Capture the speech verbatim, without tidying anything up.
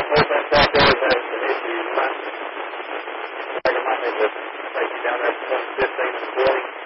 open South Dallas has an issue. You might, like, I might need to take you down there to one fifteen and forty.